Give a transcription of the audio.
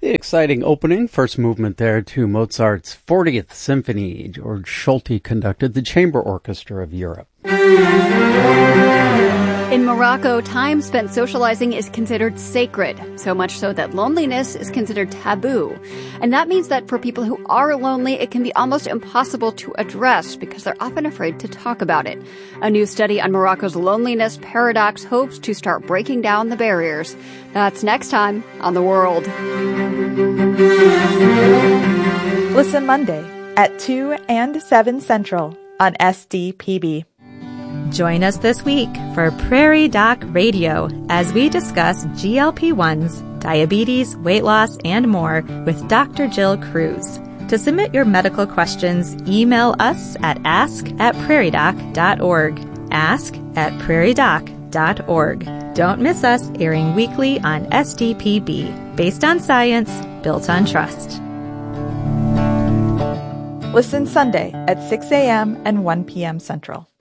The exciting opening, first movement there to Mozart's 40th Symphony. George Solti conducted the Chamber Orchestra of Europe. In Morocco, time spent socializing is considered sacred, so much so that loneliness is considered taboo. And that means that for people who are lonely, it can be almost impossible to address because they're often afraid to talk about it. A new study on Morocco's loneliness paradox hopes to start breaking down the barriers. That's next time on The World. Listen Monday at 2 and 7 Central on SDPB. Join us this week for Prairie Doc Radio as we discuss GLP-1s, diabetes, weight loss, and more with Dr. Jill Cruz. To submit your medical questions, email us at ask@prairiedoc.org. ask@prairiedoc.org. Don't miss us, airing weekly on SDPB. Based on science, built on trust. Listen Sunday at 6 a.m. and 1 p.m. Central.